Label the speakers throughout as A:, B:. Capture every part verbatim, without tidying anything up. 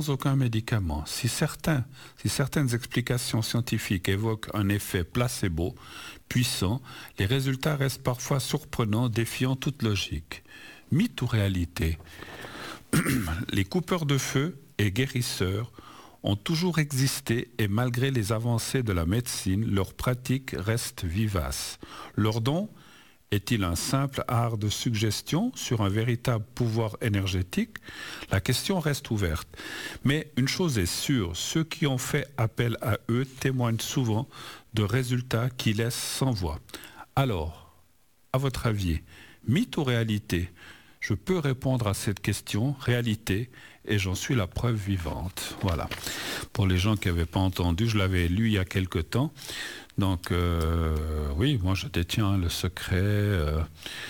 A: sans aucun médicament. Si, certains, si certaines explications scientifiques évoquent un effet placebo puissant, les résultats restent parfois surprenants, défiant toute logique. Mythe ou réalité? Les coupeurs de feu et guérisseurs ont toujours existé et malgré les avancées de la médecine, leur pratique reste vivace. Leur don est-il un simple art de suggestion sur un véritable pouvoir énergétique? La question reste ouverte. Mais une chose est sûre, ceux qui ont fait appel à eux témoignent souvent de résultats qui laissent sans voix. Alors, à votre avis, mythe ou réalité? Je peux répondre à cette question, réalité, et j'en suis la preuve vivante. Voilà. Pour les gens qui n'avaient pas entendu, je l'avais lu il y a quelque temps. Donc, euh, oui, moi je détiens le secret, euh,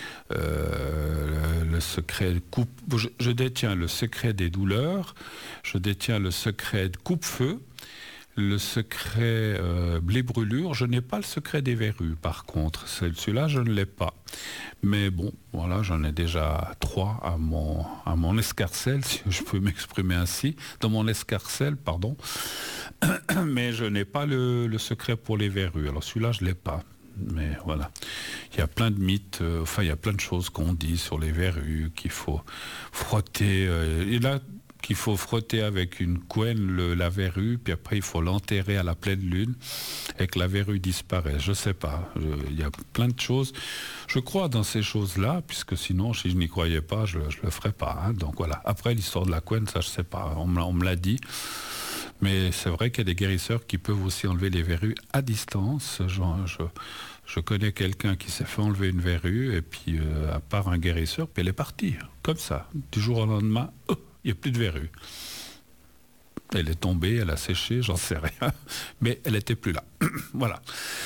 A: euh, le secret de coupe, je, je détiens le secret des douleurs, je détiens le secret de coupe-feu, le secret euh, blé brûlure. Je n'ai pas le secret des verrues, par contre. Celui-là, je ne l'ai pas. Mais bon, voilà, j'en ai déjà trois à mon, à mon escarcelle, si je peux m'exprimer ainsi, dans mon escarcelle, pardon. Mais je n'ai pas le, le secret pour les verrues. Alors celui-là, je ne l'ai pas. Mais voilà, il y a plein de mythes, euh, enfin il y a plein de choses qu'on dit sur les verrues, qu'il faut frotter. Euh, et là, qu'il faut frotter avec une couenne le, la verrue, puis après il faut l'enterrer à la pleine lune et que la verrue disparaisse. Je sais pas, il y a plein de choses. Je crois dans ces choses-là, puisque sinon, si je n'y croyais pas, je ne le ferais pas. Hein. Donc voilà. Après, l'histoire de la couenne, ça je sais pas, on, on me l'a dit. Mais c'est vrai qu'il y a des guérisseurs qui peuvent aussi enlever les verrues à distance. Genre, je, je connais quelqu'un qui s'est fait enlever une verrue, et puis euh, à part un guérisseur, puis elle est partie, comme ça, du jour au lendemain. Oh, il n'y a plus de verrue. Elle est tombée, elle a séché, j'en sais rien. Mais elle n'était plus là. Voilà.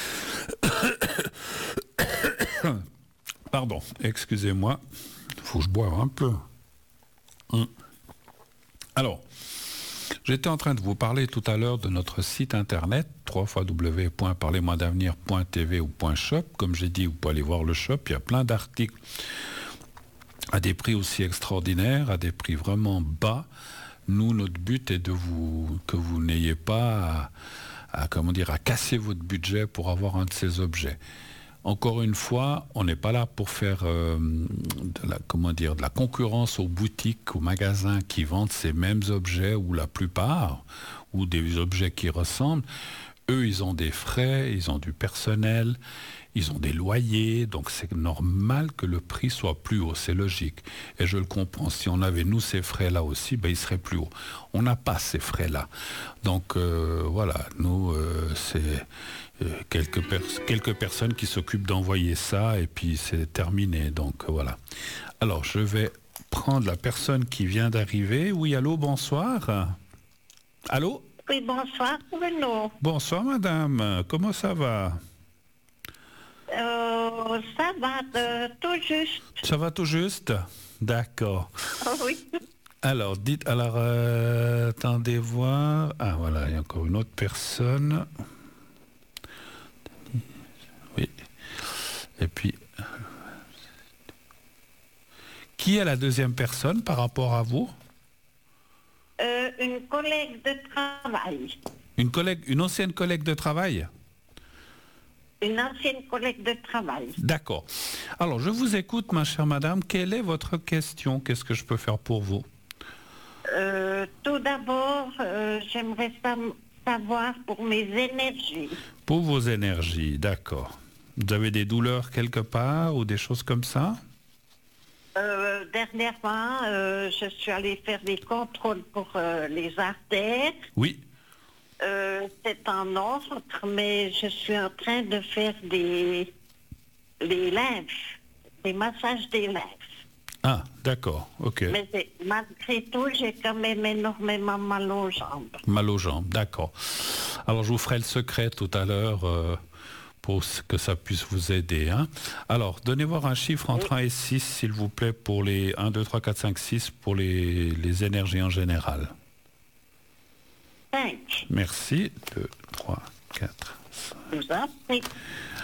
A: Pardon, excusez-moi. Il faut que je boive un peu. Hum. Alors, j'étais en train de vous parler tout à l'heure de notre site internet, w w w point parlez moi d'avenir point t v ou .shop. Comme j'ai dit, vous pouvez aller voir le shop. Il y a plein d'articles à des prix aussi extraordinaires, à des prix vraiment bas. Nous, notre but est de vous que vous n'ayez pas à, à, comment dire, à casser votre budget pour avoir un de ces objets. Encore une fois, on n'est pas là pour faire euh, de la, comment dire, de la concurrence aux boutiques, aux magasins qui vendent ces mêmes objets, ou la plupart, ou des objets qui ressemblent. Eux, ils ont des frais, ils ont du personnel, ils ont des loyers, donc c'est normal que le prix soit plus haut, c'est logique. Et je le comprends, si on avait nous ces frais-là aussi, ben, ils seraient plus hauts. On n'a pas ces frais-là. Donc euh, voilà, nous, euh, c'est euh, quelques, pers- quelques personnes qui s'occupent d'envoyer ça, et puis c'est terminé, donc euh, voilà. Alors, je vais prendre la personne qui vient d'arriver. Oui, allô, bonsoir. Allô?
B: Oui, bonsoir, Bruno.
A: Bonsoir, madame. Comment ça va?
B: Euh, ça va euh, tout juste.
A: Ça va tout juste? D'accord.
B: Oh, oui.
A: Alors, dites, alors, euh, attendez voir. Ah, voilà, il y a encore une autre personne. Oui. Et puis, qui est la deuxième personne par rapport à vous?
B: Euh, une collègue de travail.
A: Une collègue, une ancienne collègue de travail?
B: Une ancienne collègue de travail.
A: D'accord. Alors, je vous écoute, ma chère madame. Quelle est votre question? Qu'est-ce que je peux faire pour vous?
B: Euh, tout d'abord, euh, j'aimerais sa- savoir pour mes énergies.
A: Pour vos énergies, d'accord. Vous avez des douleurs quelque part ou des choses comme ça?
B: Euh, dernièrement, euh, je suis allée faire des contrôles pour euh, les artères.
A: Oui.
B: Euh, c'est en ordre, mais je suis en train de faire des, des lymphes, des massages des lymphes.
A: Ah, d'accord, ok.
B: Mais c'est- malgré tout, j'ai quand même énormément mal aux jambes.
A: Mal aux jambes, d'accord. Alors, je vous ferai le secret tout à l'heure euh, pour que ça puisse vous aider. Hein. Alors, donnez voir un chiffre entre un et six, s'il vous plaît, pour les un, deux, trois, quatre, cinq, six, pour les, les énergies en général.
B: cinq.
A: Merci. deux, trois, quatre, cinq.
B: Vous en prie.